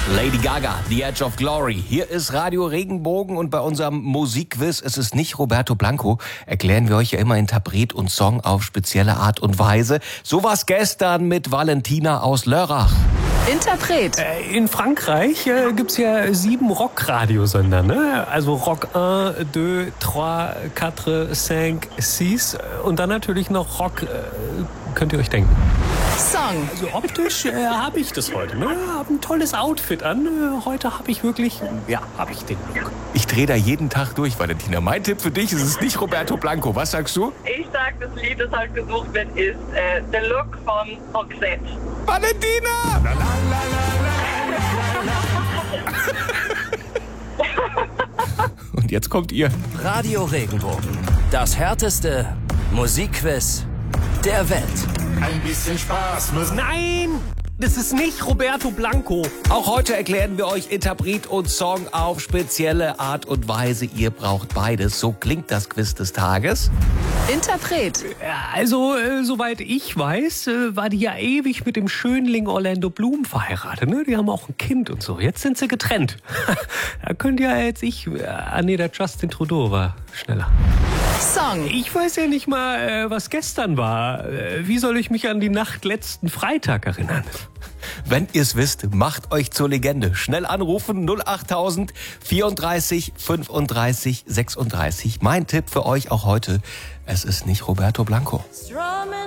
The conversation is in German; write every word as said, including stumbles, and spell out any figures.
Lady Gaga, The Edge of Glory. Hier ist Radio Regenbogen und bei unserem Musikquiz, es ist nicht Roberto Blanco, erklären wir euch ja immer Interpret und Song auf spezielle Art und Weise. So war's gestern mit Valentina aus Lörrach. Interpret. Äh, in Frankreich äh, gibt's ja sieben Rock-Radiosender, ne? Also Rock eins, zwei, drei, vier, fünf, sechs und dann natürlich noch Rock, äh, könnt ihr euch denken. Song. Also optisch äh, habe ich das heute, ne? Hab ein tolles Outfit an. Äh, heute habe ich wirklich, ja, habe ich den Look. Ich drehe da jeden Tag durch, Valentina. Mein Tipp für dich, es ist nicht Roberto Blanco. Was sagst du? Ich sag, das Lied, das halt gesucht wird, ist äh, The Look von Roxette. Valentina! La, la, la, la, la. Und jetzt kommt ihr. Radio Regenbogen. Das härteste Musikquiz der Welt. Ein bisschen Spaß muss. Nein! Das ist nicht Roberto Blanco. Auch heute erklären wir euch Interpret und Song auf spezielle Art und Weise. Ihr braucht beides. So klingt das Quiz des Tages. Interpret. Ja, also, äh, soweit ich weiß, äh, war die ja ewig mit dem Schönling Orlando Bloom verheiratet. Ne? Die haben auch ein Kind und so. Jetzt sind sie getrennt. Da könnt ihr jetzt ich... Äh, ah nee, der Justin Trudeau war schneller. Song. Ich weiß ja nicht mal, äh, was gestern war. Äh, wie soll ich mich an die Nacht letzten Freitag erinnern? Wenn ihr's wisst, macht euch zur Legende. Schnell anrufen null achttausend vierunddreißig fünfunddreißig sechsunddreißig. Mein Tipp für euch auch heute, es ist nicht Roberto Blanco.